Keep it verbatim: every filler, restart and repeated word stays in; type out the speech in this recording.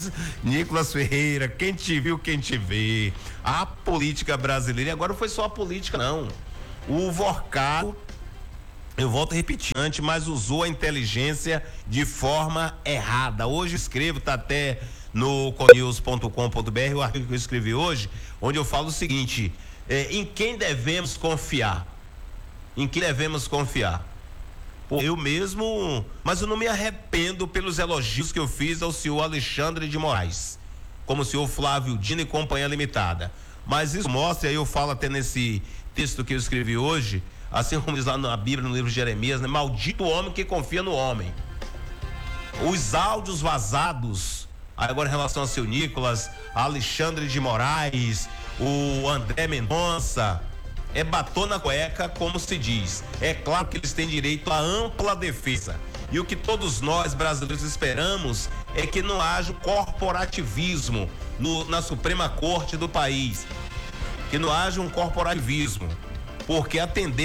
Nicolas Ferreira, quem te viu, quem te vê. A política brasileira, e agora não foi só a política, não. O Vorcado, eu volto a repetir antes, mas usou a inteligência de forma errada. Hoje escrevo, tá até no conews ponto com ponto br, o artigo que eu escrevi hoje, onde eu falo o seguinte: é, em quem devemos confiar? Em quem devemos confiar? Eu mesmo, mas eu não me arrependo pelos elogios que eu fiz ao senhor Alexandre de Moraes, como o senhor Flávio Dino e Companhia Limitada. Mas isso mostra, aí eu falo até nesse texto que eu escrevi hoje, assim como diz lá na Bíblia, no livro de Jeremias, né? Maldito o homem que confia no homem. Os áudios vazados, agora em relação ao seu Nicolas, Alexandre de Moraes, o André Mendonça, é batom na cueca, como se diz. É claro que eles têm direito à ampla defesa. E o que todos nós brasileiros esperamos é que não haja corporativismo no, na Suprema Corte do país. Que não haja um corporativismo. Porque a tendência